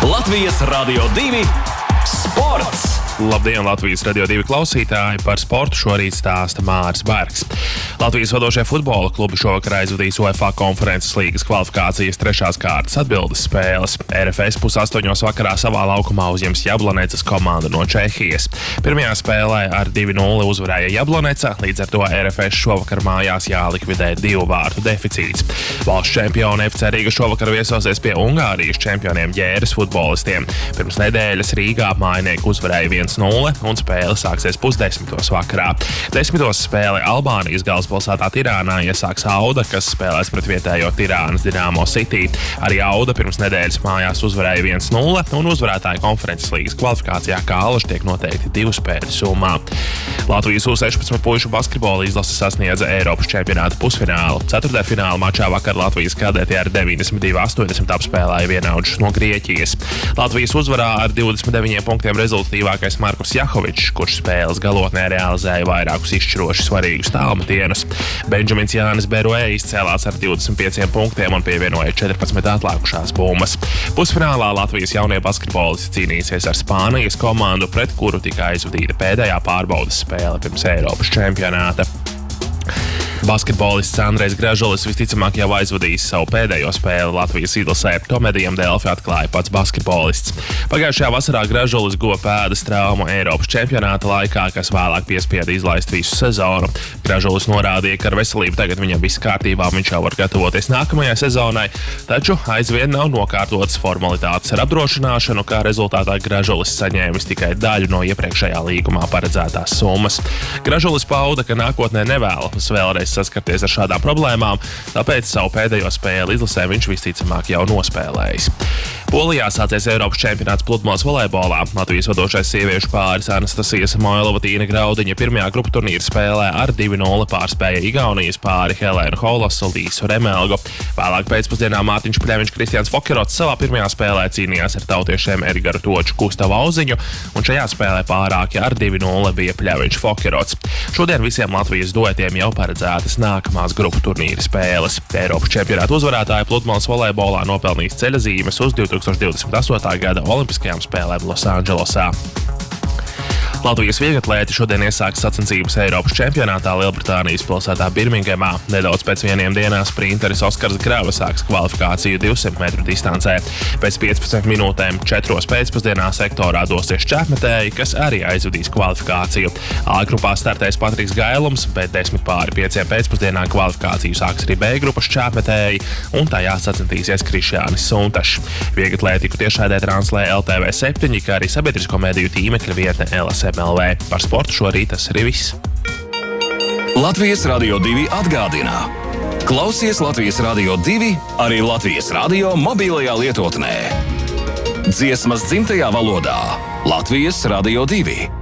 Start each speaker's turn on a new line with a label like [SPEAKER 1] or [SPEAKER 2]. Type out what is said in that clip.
[SPEAKER 1] Latvijas Radio 2 sports!
[SPEAKER 2] Labdien, Latvijas Radio 2 klausītāji! Par sportu šorīt stāsta Māris Bergs. Latvijas vadošie futbola klubi šovakar aizvadīs UEFA konferences līgas kvalifikācijas 3. kārtas atbildes spēles. RFS 7:30 vakarā savā laukumā uzņems Jablonecas komandu no Čehijas. Pirmajā spēlē ar 2-0 uzvarēja Jabloneca, līdz ar to RFS šovakar mājās jālikvidē 2 vārtu deficīts. Valsts čempioni FC Rīga šovakar viesosies pie Ungārijas čempioniem Ģēres futbolistiem. Pirms nedēļas Rīgā mājinieki uzvarēja 1-0 un spēle sāksies 9:30 vakarā. 10. spēle Albānijas galvaspilsētā Tirānā iesāks Auda, kas spēlēs pret vietējo Tirānas Dinamo City. Arī Auda pirms nedēļas mājās uzvarēja 1-0 un uzvarētāju konferences līgas kvalifikācijā kā alaži tiek noteikti 2 spēļu summā. Latvijas U16 puišu basketbola izlase sasniedza Eiropas čempionāta pusfinālu. Ceturtdaļfināla mačā vakar Latvijas kadeti ar 92-80 apspēlēja vienaudžus no Grieķijas. Latvijas uzvarā ar 29 punktiem rezultatīvākais Markus Jahovičs, kurš spēles galotnē realizēja vairākus izšķiroši svarīgus tālmetienus. Benžamins Jānis Beruē izcēlās ar 25 punktiem un pievienoja 14 atlikušās bumbas. Pusfinālā Latvijas jaunie basketbolisti cīnīsies ar Spānijas komandu, pret kuru tika aizvadīta pēdējā pārbaudes spēle pirms Eiropas čempionāta. Basketbolists Andrejs Gražulis visticamāk jau aizvadīs savu pēdējo spēli Latvijas izlasē. To medijiem Delfi atklāja pats basketbolists. Pagājušajā vasarā Gražulis guva pēdas traumu Eiropas čempionāta laikā, kas vēlāk piespieda izlaist visu sezonu. Gražulis norādīja, ka ar veselību tagad viņam viss kārtībā, viņš jau var gatavoties nākamajai sezonai, taču aizvien nav nokārtotas formalitātes ar apdrošināšanu, kā rezultātā Gražulis saņēmis tikai daļu no iepriekšējā līgumā paredzētās summas. Gražulis pauda, ka nākotnē nevēlas vēlreiz saskarties ar šādām problēmām, tāpēc savu pēdējo spēli izlasē viņš visticamāk jau nospēlējis. Polijā sācies Eiropas čempionāts pludmales volejbolā. Latvijas vadošais sieviešu pāris Anastasija Samoilova-Tīna Graudiņa pirmajā grupu turnīra spēlē ar 2-0 pārspēja Igaunijas pāri Helēnu Holosu, Līsu Remelgu. Vēlāk pēcpusdienā Mārtiņš Pļeviņš, Kristians Fokerots savā pirmajā spēlē cīnījās ar tautiešiem Edgaru Toču, Gustavu Auziņu, un šajā spēlē pārāki ar 2-0 bija Pļeviņš Fokerots. Šodien visiem Latvijas duetiem jau paredzētas nākamās grupu turnīra spēles. Eiropas čempionāta uzvarētāja pludmales volejbolā nopelnīs ceļazīmes uz 2028. gada Olimpiskajām spēlēm Losandželosā. Latvijas vieglatlēti šodien iesāks sacensības Eiropas čempionātā Lielbritānijas pilsētā Birmingemā. Nedaudz pēc vieniem dienām sprinteris Oskars Grava sāks kvalifikāciju 200 metru distancē. Pēc 15 minūtēm 4 pēcpusdienā sektorā dosies čēpmetēji, kas arī aizvadīs kvalifikāciju. A grupā startēs Patriks Gailums, bet 5:10 pēcpusdienā kvalifikāciju sāks arī B grupas čēpmetēji, un tajā sacensties Krišjānis Suntašs. Vieglatlētiku tiešraidē translē LTV7, kā arī sabiedrisko mediju tīmekļa vietne LSMLV. Par sportu šorīt tas arī viss.
[SPEAKER 1] Latvijas Radio 2 atgādina. Klausies Latvijas Radio 2 arī Latvijas radio mobilajā lietotnē. Dziesmas dzimtajā valodā Latvijas Radio 2.